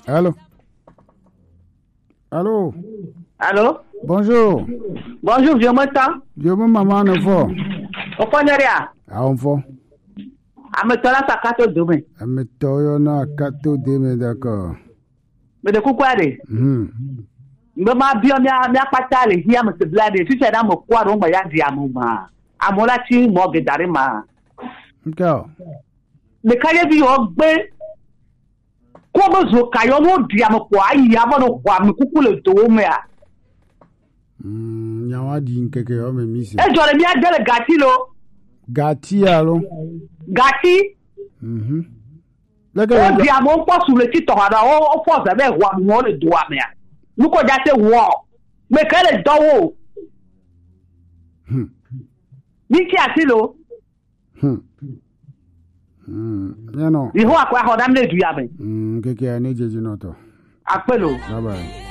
Allô? Allô? Allô? Bonjour. Bonjour, je m'entends. Je veux maman ne faut. Au Poneria. Ah, on faut. À me tenir sa carte demain. À me toyo na kato demain, d'accord. Mais de quoi aller? Me ma bien mia patale hier me se blade. Tu sais dans mon quoi donc ya di amuma. Amola ti mo gedare ma. D'accord. Me kaye bi ogbe. Ko mo zo kayo mo di amko ayi abo no kwa me kukule to me a. Nyawa di nkeke o me misi. E jore mi adele gati lo. Gati alo. Gati. Leke o di amo po su le ti to ada o fo se be wa mo le do ame a. Nu ko ja se wo. Me kele dowo. Ni ti asilo. You know. Iho akwa ho dam le du ya be. Nkeke ani jeji noto. Apelo. Bye bye.